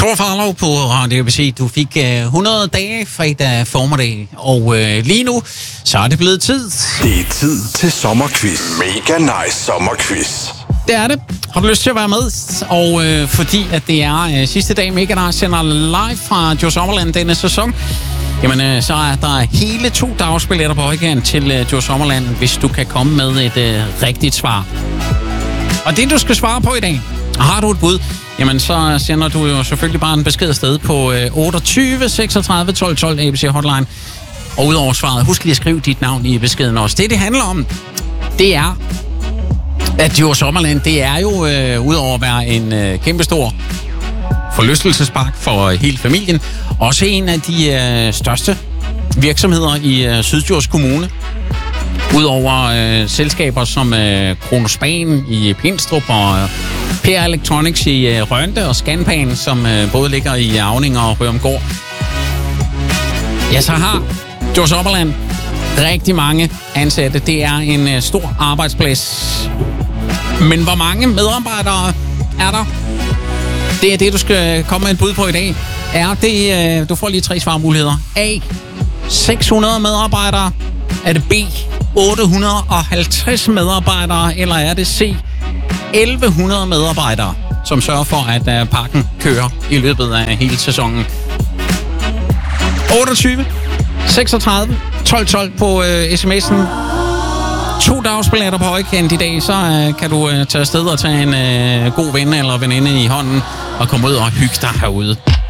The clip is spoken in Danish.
Thor Farlov på Radio ABC. Du fik 100 dage fredag formiddag, og lige nu, så er det blevet tid. Det er tid til sommerquiz. Mega nice sommerquiz. Det er det. Har du lyst til at være med? Og fordi at det er sidste dag, Mega Nice sender live fra Djurs Sommerland denne sæson, jamen så er der hele 2 dagsbilletter på højkant til Djurs Sommerland, hvis du kan komme med et rigtigt svar. Og det, du skal svare på i dag, har du et bud, jamen så sender du jo selvfølgelig bare en besked afsted på 28 36 12 12 ABC Hotline. Og udover svaret, husk lige at skrive dit navn i beskeden også. Det handler om, det er, at Djurs Sommerland, det er jo udover at være en kæmpestor forlystelsespark for hele familien, også en af de største virksomheder i Syddjurs Kommune. Udover selskaber som Kronospan i Pindstrup og PR Electronics i Rønde og Scanpan, som både ligger i Auning og Rørumgård. Ja, så har Djurs Sommerland rigtig mange ansatte. Det er en stor arbejdsplads. Men hvor mange medarbejdere er der? Det er det, du skal komme med et bud på i dag. Er det, du får lige 3 svarmuligheder. A. 600 medarbejdere. Er det B. 850 medarbejdere. Eller er det C. 1100 medarbejdere, som sørger for, at parken kører i løbet af hele sæsonen. 28 36 12 12 på sms'en. 2 dagsbilletter på højkant i dag, så kan du tage afsted og tage en god ven eller veninde i hånden og komme ud og hygge dig herude.